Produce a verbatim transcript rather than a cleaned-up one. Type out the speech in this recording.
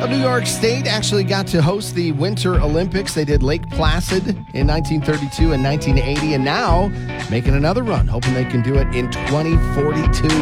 New York State actually got to host the Winter Olympics. They did Lake Placid in nineteen thirty-two and nineteen eighty, and now making another run, hoping they can do it in twenty forty-two.